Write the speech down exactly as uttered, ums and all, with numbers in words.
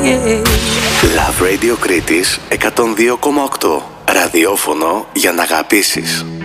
Love Radio Κρήτης εκατόν δύο κόμμα οκτώ. Ραδιόφωνο για να αγαπήσεις.